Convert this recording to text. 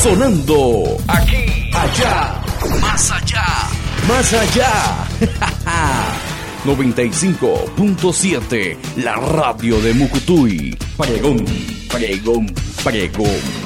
sonando aquí, allá, más allá, más allá. 95.7, la radio de Mucutuy. Pregón, pregón, pregón.